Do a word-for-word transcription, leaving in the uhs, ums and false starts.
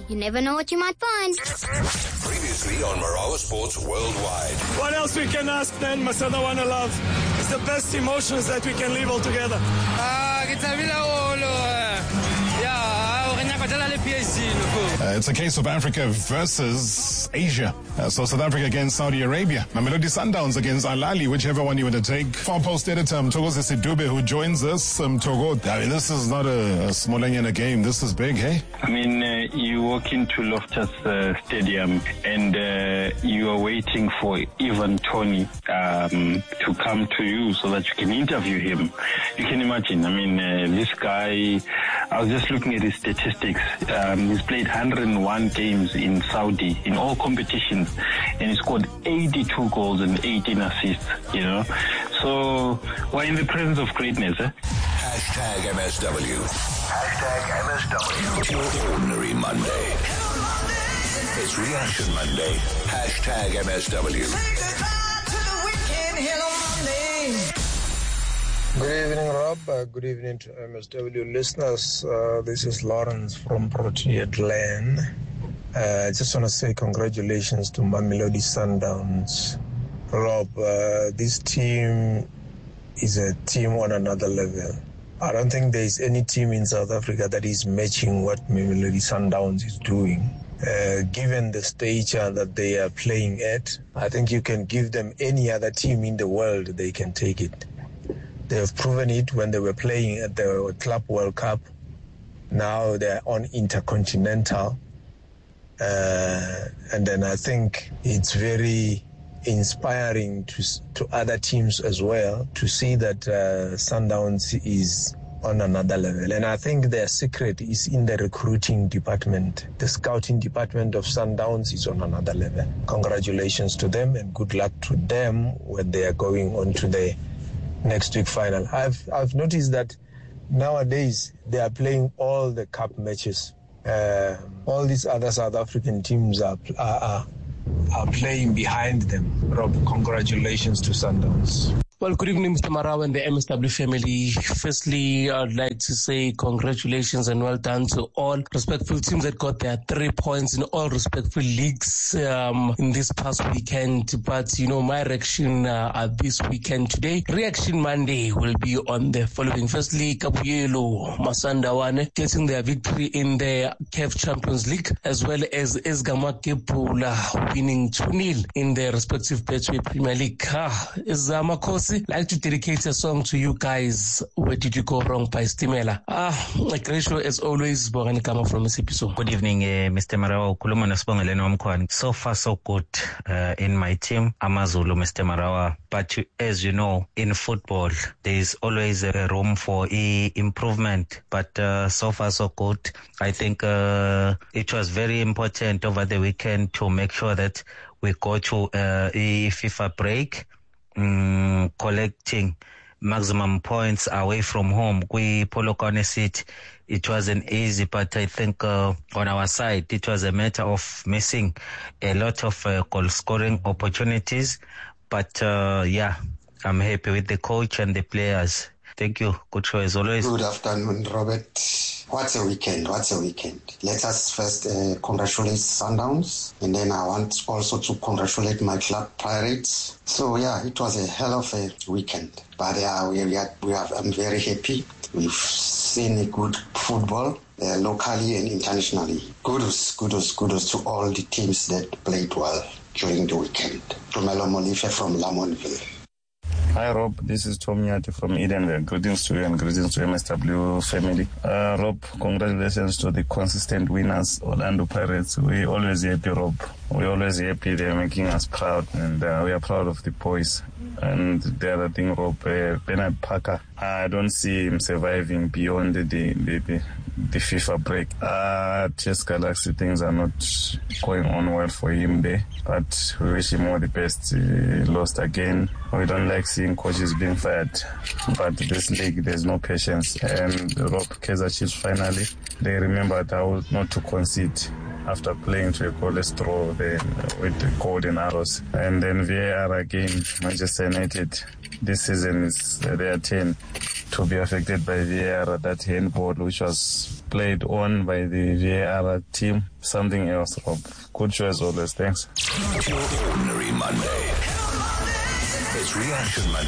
You never know what you might find. Previously on Marawa Sports Worldwide. What else we can ask then, Masada Wanna Love? It's the best emotions that we can live all together. Ah, Uh, it's a case of Africa versus Asia. Uh, so South Africa against Saudi Arabia. Mamelodi Sundowns against Al Ahly, whichever one you want to take. Farm Post editor Mtogozi Sidube, who joins us. Um, Togo, I mean, this is not a, a small Anyana game. This is big, hey? I mean, uh, you walk into Loftus uh, Stadium and uh, you are waiting for Ivan Toney um, to come to you so that you can interview him. You can imagine. I mean, uh, this guy, I was just looking at his statistics. Um, he's played one hundred one games in Saudi in all competitions, and he scored eighty-two goals and eighteen assists, you know. So we're in the presence of greatness, eh? Hashtag M S W. Hashtag M S W. Your Ordinary Monday. It's Reaction Monday. Hashtag M S W. Good evening, Rob. Uh, good evening to M S W listeners. Uh, this is Lawrence from Protea Glen. Uh, I just want to say congratulations to Mamelodi Sundowns. Rob, uh, this team is a team on another level. I don't think there is any team in South Africa that is matching what Mamelodi Sundowns is doing. Uh, given the stature that they are playing at, I think you can give them any other team in the world, they can take it. They have proven it when they were playing at the Club World Cup. Now they're on Intercontinental. Uh, and then I think it's very inspiring to to other teams as well to see that uh, Sundowns is on another level. And I think their secret is in the recruiting department. The scouting department of Sundowns is on another level. Congratulations to them and good luck to them when they are going on to the next week final. I've I've noticed that nowadays they are playing all the cup matches. Uh, all these other South African teams are, are are are playing behind them. Rob, congratulations to Sundowns. Well, good evening, Mister Marawa and the M S W family. Firstly, I'd like to say congratulations and well done to all respectful teams that got their three points in all respectful leagues um, in this past weekend. But, you know, my reaction uh, this weekend today, Reaction Monday, will be on the following. Firstly, Kabuyelo Masandawane getting their victory in the C A F Champions League, as well as Ezgama Kepula winning two nil in their respective Betway Premier League. Ah, Ezama Kosi, like to dedicate a song to you guys. Where did you go wrong by Stimela? Ah, a great show as always. Bongani Kama from Misipiso. Good evening, uh, Mister Marawa. Kuluma nasibongele nomkhwana. So far so good uh, in my team, Amazulu, Mister Marawa. But you, as you know, in football, there is always a room for e- improvement. But uh, so far so good. I think uh, it was very important over the weekend to make sure that we go to uh, a FIFA break. Mm, collecting maximum points away from home. We Polokwane City, it wasn't easy, but I think uh, on our side it was a matter of missing a lot of uh, goal scoring opportunities. But uh, yeah, I'm happy with the coach and the players. Thank you. Good show as always. Good afternoon, Robert. What's a weekend? What's a weekend? Let us first uh, congratulate Sundowns, and then I want also to congratulate my club, Pirates. So yeah, it was a hell of a weekend. But uh, we, we, are, we are, I'm very happy. We've seen a good football uh, locally and internationally. Kudos, kudos, kudos to all the teams that played well during the weekend. Tumelo Molife from Lamontville. Hi Rob, this is Tom Yati from Edenville. Greetings to you and greetings to M S W family. Uh, Rob, congratulations to the consistent winners, Orlando Pirates. We're always happy, Rob. We're always happy. They're making us proud, and uh, we are proud of the boys. And the other thing, Rob, uh, Bernard Parker, I don't see him surviving beyond the the, the, the, the FIFA break. Uh, Chess Galaxy, things are not going on well for him there, but we wish him all the best. He lost again. We don't like seeing coaches being fired, but this league, there's no patience. And Rob, Kaizer Chiefs finally, they remembered how not to concede. after playing to a goalless draw then with the Golden Arrows. And then V A R again, Manchester United, this season is uh, their turn to be affected by V A R. That handball which was played on by the V A R team, something else, Rob. Good show as always. Thanks. Ordinary Monday. It's Reaction Monday.